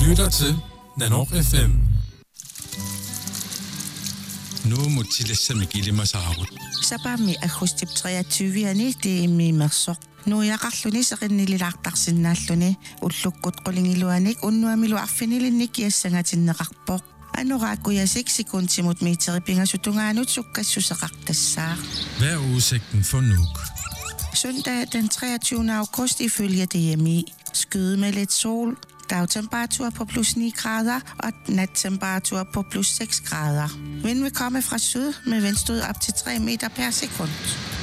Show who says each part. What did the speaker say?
Speaker 1: lytter til Nanok FM. Nu må tillæse med Gilima Sarut.
Speaker 2: Sabami akustip 23-ani tiimi mersoq. Nuiaqarluni seqinnililaqtarsinnaalluni ullukkut qulingiluanik unnuamilu arfinilinnik kiassangatinneqarpoq. Anoraakuyasik sekuntimut meteripingasutungaanut sukkassuseqartassaaq.
Speaker 1: Hvad er udsigten for Nuuk?
Speaker 2: Søndag den 23. august ifølge DMI. Skyde med lidt sol. Dagtemperatur på plus 9 grader og nattemperatur på plus 6 grader. Vind vil komme fra syd med vindstød op til 3 meter per sekund.